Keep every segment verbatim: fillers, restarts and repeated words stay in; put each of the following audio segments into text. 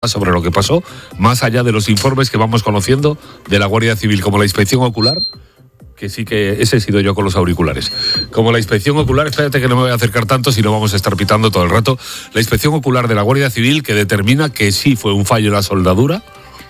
sobre lo que pasó, más allá de los informes que vamos conociendo de la Guardia Civil, como la inspección ocular, que sí que ese he sido yo con los auriculares. Como la inspección ocular, espérate que no me voy a acercar tanto, si no vamos a estar pitando todo el rato. La inspección ocular de la Guardia Civil, que determina que sí fue un fallo en la soldadura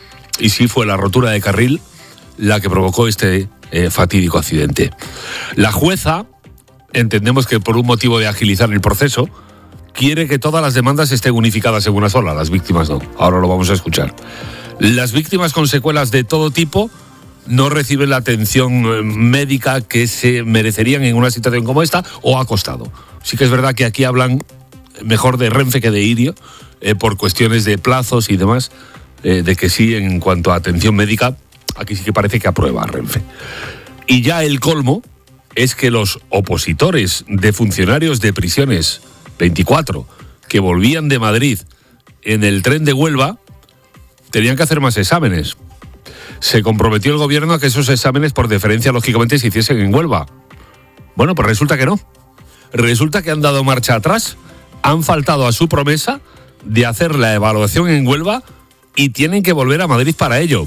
y sí fue la rotura de carril la que provocó este eh, fatídico accidente. La jueza, entendemos que por un motivo de agilizar el proceso, quiere que todas las demandas estén unificadas en una sola, las víctimas no. Ahora lo vamos a escuchar. Las víctimas con secuelas de todo tipo no reciben la atención médica que se merecerían en una situación como esta o ha costado. Sí que es verdad que aquí hablan mejor de Renfe que de Irio, eh, por cuestiones de plazos y demás, eh, de que sí, en cuanto a atención médica, aquí sí que parece que aprueba Renfe. Y ya el colmo es que los opositores de funcionarios de prisiones veinticuatro que volvían de Madrid en el tren de Huelva tenían que hacer más exámenes. Se comprometió el gobierno a que esos exámenes, por deferencia, lógicamente, se hiciesen en Huelva. Bueno, pues resulta que no. Resulta que han dado marcha atrás, han faltado a su promesa de hacer la evaluación en Huelva y tienen que volver a Madrid para ello.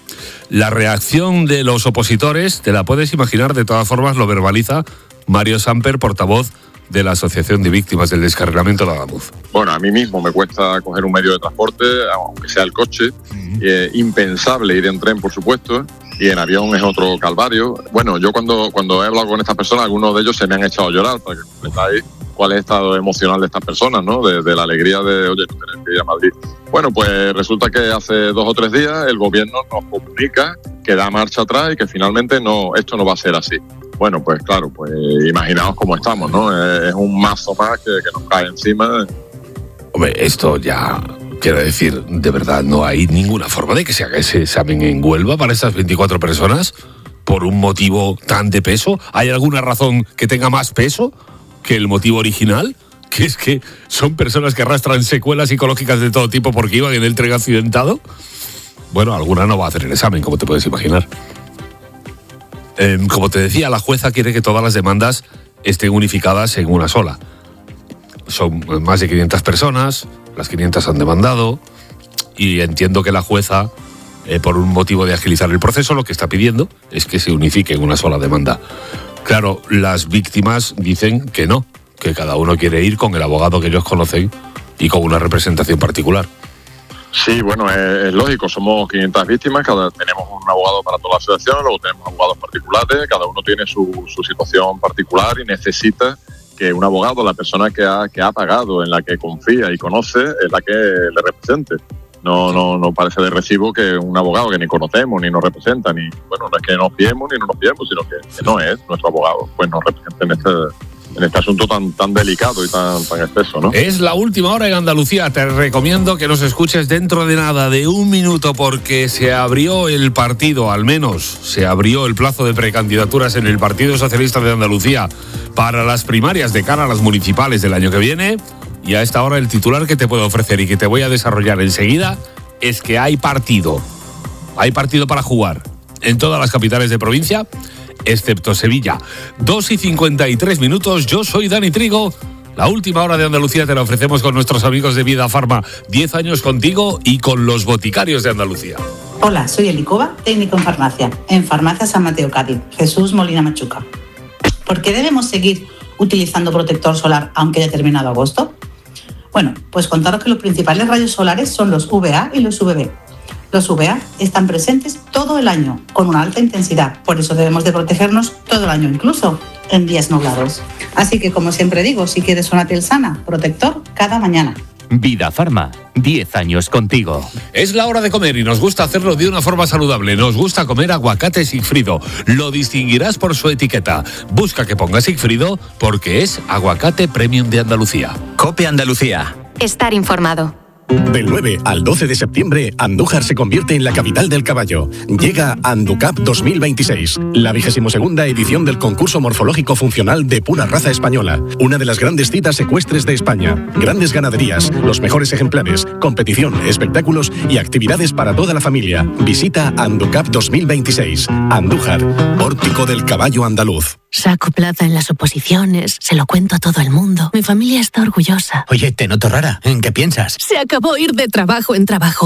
La reacción de los opositores, te la puedes imaginar, de todas formas lo verbaliza Mario Samper, portavoz de la Asociación de Víctimas del Descarrilamiento de Adamuz. Bueno, a mí mismo me cuesta coger un medio de transporte, aunque sea el coche. Uh-huh. Eh, impensable ir en tren, por supuesto, y en avión es otro calvario. Bueno, yo cuando, cuando he hablado con estas personas, algunos de ellos se me han echado a llorar, para que completáis cuál es el estado emocional de estas personas, ¿no? De, de la alegría de, oye, no tener que ir a Madrid. Bueno, pues resulta que hace dos o tres días el gobierno nos comunica que da marcha atrás y que finalmente no, esto no va a ser así. Bueno, pues claro, pues imaginaos cómo estamos, ¿no? Es un mazo más que, que nos cae encima. Hombre, esto ya, quiero decir, de verdad, no hay ninguna forma de que se haga ese examen en Huelva para estas veinticuatro personas por un motivo tan de peso. ¿Hay alguna razón que tenga más peso que el motivo original? Que es que son personas que arrastran secuelas psicológicas de todo tipo porque iban en el tren accidentado. Bueno, alguna no va a hacer el examen, como te puedes imaginar. Eh, como te decía, la jueza quiere que todas las demandas estén unificadas en una sola. Son más de quinientas personas, las quinientas han demandado, y entiendo que la jueza, eh, por un motivo de agilizar el proceso, lo que está pidiendo es que se unifique en una sola demanda. Claro, las víctimas dicen que no, que cada uno quiere ir con el abogado que ellos conocen y con una representación particular. Sí, bueno, es, es lógico, somos quinientas víctimas, cada tenemos un abogado para toda la asociación, luego tenemos abogados particulares, cada uno tiene su, su situación particular y necesita que un abogado, la persona que ha, que ha pagado, en la que confía y conoce, es la que le represente. No, no, no parece de recibo que un abogado que ni conocemos, ni nos representa, ni, bueno, no es que nos fiemos ni no nos fiemos, sino que, que no es nuestro abogado, pues nos representa en este... en este asunto tan, tan delicado y tan, tan espeso, ¿no? Es la última hora en Andalucía. Te recomiendo que nos escuches dentro de nada, de un minuto, porque se abrió el partido, al menos se abrió el plazo de precandidaturas en el Partido Socialista de Andalucía para las primarias de cara a las municipales del año que viene. Y a esta hora el titular que te puedo ofrecer y que te voy a desarrollar enseguida es que hay partido. Hay partido para jugar en todas las capitales de provincia, excepto Sevilla. dos y cincuenta y tres minutos, yo soy Dani Trigo. La última hora de Andalucía te la ofrecemos con nuestros amigos de Vida Farma. diez años contigo y con los boticarios de Andalucía. Hola, soy Elicova, técnico en farmacia, en Farmacia San Mateo Cádiz, Jesús Molina Machuca. ¿Por qué debemos seguir utilizando protector solar aunque haya terminado agosto? Bueno, pues contaros que los principales rayos solares son los U V A y los U V B. Los U V A están presentes todo el año, con una alta intensidad. Por eso debemos de protegernos todo el año, incluso en días nublados. Así que, como siempre digo, si quieres una piel sana, protector cada mañana. Vida Farma, diez años contigo. Es la hora de comer y nos gusta hacerlo de una forma saludable. Nos gusta comer aguacate Sigfrido. Lo distinguirás por su etiqueta. Busca que ponga Sigfrido porque es aguacate premium de Andalucía. COPE Andalucía. Estar informado. Del nueve al doce de septiembre, Andújar se convierte en la capital del caballo. Llega Anducap dos mil veintiséis, la vigésimo segunda edición del concurso morfológico funcional de pura raza española. Una de las grandes citas ecuestres de España. Grandes ganaderías, los mejores ejemplares, competición, espectáculos y actividades para toda la familia. Visita Anducap dos mil veintiséis. Andújar, pórtico del caballo andaluz. Saco plaza en las oposiciones, se lo cuento a todo el mundo. Mi familia está orgullosa. Oye, te noto rara. ¿En qué piensas? Se acabó ir de trabajo en trabajo.